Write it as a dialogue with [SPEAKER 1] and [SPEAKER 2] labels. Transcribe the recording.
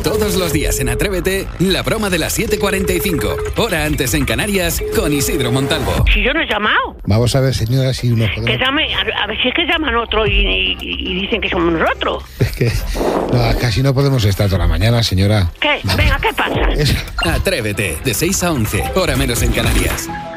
[SPEAKER 1] Todos los días en Atrévete, la broma de las 7:45, hora antes en Canarias, con Isidro Montalvo.
[SPEAKER 2] Si yo no he llamado.
[SPEAKER 3] Vamos a ver, señora, si nos podemos...
[SPEAKER 2] Que llame, a ver si es que llaman otro y dicen que somos nosotros.
[SPEAKER 3] Es que casi no podemos estar toda la mañana, señora.
[SPEAKER 2] ¿Qué? Venga, ¿qué pasa?
[SPEAKER 1] Atrévete, de 6 a 11, hora menos en Canarias.